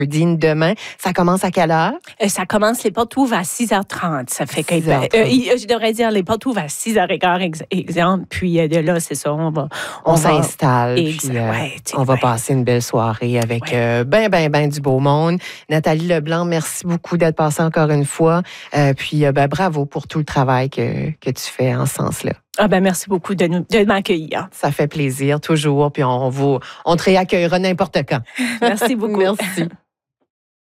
demain. Ça commence à quelle heure? Ça commence, les portes ouvrent à 6h30. Ça fait que, je devrais dire, les portes ouvrent à 6h15, exemple. Puis de là, c'est ça, on s'installe. Puis, on va passer une belle soirée avec ben du beau monde. Nathalie Leblanc, merci beaucoup d'être passée encore une fois. Puis bravo pour tout le travail que tu fais en ce sens-là. Merci beaucoup de m'accueillir. Ça fait plaisir, toujours. Puis on te réaccueillera n'importe quand. Merci beaucoup. Merci.